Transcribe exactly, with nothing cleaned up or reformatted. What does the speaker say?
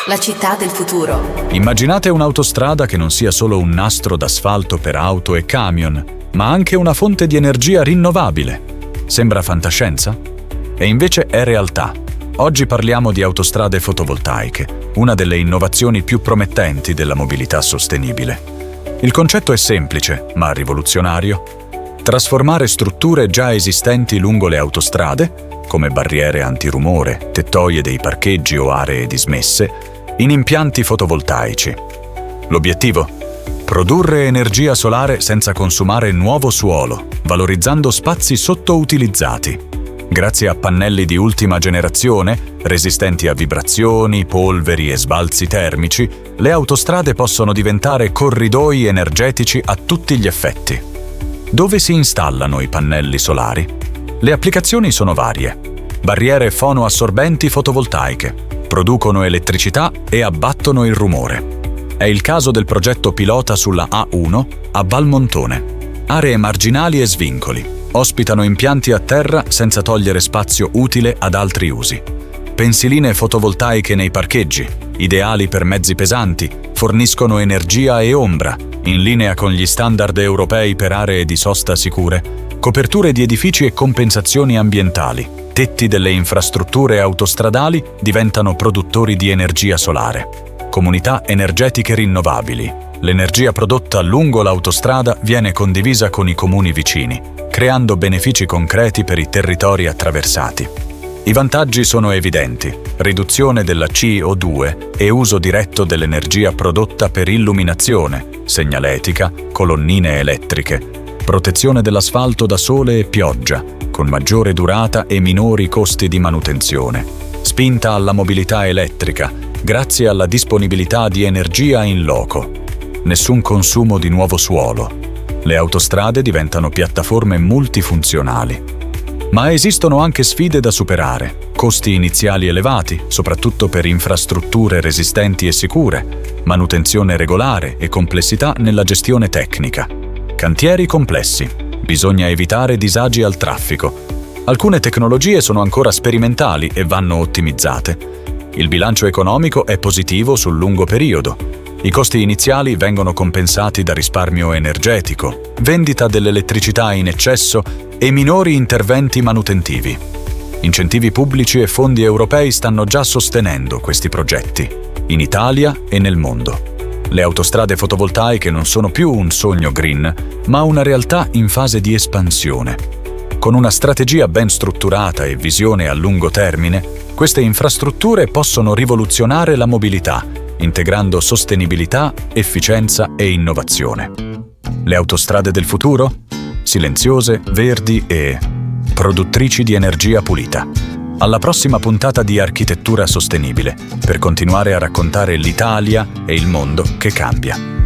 la città del futuro. Immaginate un'autostrada che non sia solo un nastro d'asfalto per auto e camion, ma anche una fonte di energia rinnovabile. Sembra fantascienza? E invece è realtà. Oggi parliamo di autostrade fotovoltaiche, una delle innovazioni più promettenti della mobilità sostenibile. Il concetto è semplice, ma rivoluzionario. Trasformare strutture già esistenti lungo le autostrade, come barriere antirumore, tettoie dei parcheggi o aree dismesse, in impianti fotovoltaici. L'obiettivo? Produrre energia solare senza consumare nuovo suolo, valorizzando spazi sottoutilizzati. Grazie a pannelli di ultima generazione, resistenti a vibrazioni, polveri e sbalzi termici, le autostrade possono diventare corridoi energetici a tutti gli effetti. Dove si installano i pannelli solari? Le applicazioni sono varie. Barriere fonoassorbenti fotovoltaiche. Producono elettricità e abbattono il rumore. È il caso del progetto pilota sulla A uno a Valmontone. Aree marginali e svincoli. Ospitano impianti a terra senza togliere spazio utile ad altri usi. Pensiline fotovoltaiche nei parcheggi, ideali per mezzi pesanti, forniscono energia e ombra, in linea con gli standard europei per aree di sosta sicure. Coperture di edifici e compensazioni ambientali, tetti delle infrastrutture autostradali diventano produttori di energia solare. Comunità energetiche rinnovabili. L'energia prodotta lungo l'autostrada viene condivisa con i comuni vicini, creando benefici concreti per i territori attraversati. I vantaggi sono evidenti: riduzione della C O due e uso diretto dell'energia prodotta per illuminazione, segnaletica, colonnine elettriche, protezione dell'asfalto da sole e pioggia, con maggiore durata e minori costi di manutenzione. Spinta alla mobilità elettrica, grazie alla disponibilità di energia in loco. Nessun consumo di nuovo suolo. Le autostrade diventano piattaforme multifunzionali. Ma esistono anche sfide da superare. Costi iniziali elevati, soprattutto per infrastrutture resistenti e sicure, manutenzione regolare e complessità nella gestione tecnica. Cantieri complessi. Bisogna evitare disagi al traffico. Alcune tecnologie sono ancora sperimentali e vanno ottimizzate. Il bilancio economico è positivo sul lungo periodo. I costi iniziali vengono compensati da risparmio energetico, vendita dell'elettricità in eccesso e minori interventi manutentivi. Incentivi pubblici e fondi europei stanno già sostenendo questi progetti, in Italia e nel mondo. Le autostrade fotovoltaiche non sono più un sogno green, ma una realtà in fase di espansione. Con una strategia ben strutturata e visione a lungo termine, queste infrastrutture possono rivoluzionare la mobilità, integrando sostenibilità, efficienza e innovazione. Le autostrade del futuro? Silenziose, verdi e produttrici di energia pulita. Alla prossima puntata di Architettura Sostenibile, per continuare a raccontare l'Italia e il mondo che cambia.